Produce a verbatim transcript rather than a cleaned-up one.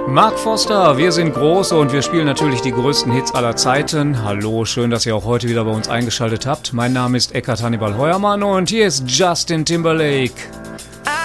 Mark Foster, wir sind groß und wir spielen natürlich die größten Hits aller Zeiten. Hallo, schön, dass ihr auch heute wieder bei uns eingeschaltet habt. Mein Name ist Eckhard Hannibal Heuermann und hier ist Justin Timberlake.